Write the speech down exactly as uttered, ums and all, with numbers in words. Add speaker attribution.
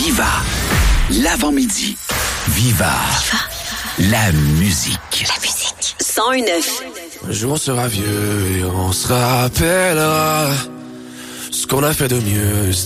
Speaker 1: Viva, l'avant-midi. Viva, Viva, la musique.
Speaker 2: La musique. cent un neuf.
Speaker 3: Un jour on sera vieux et on se rappellera ce qu'on a fait de mieux.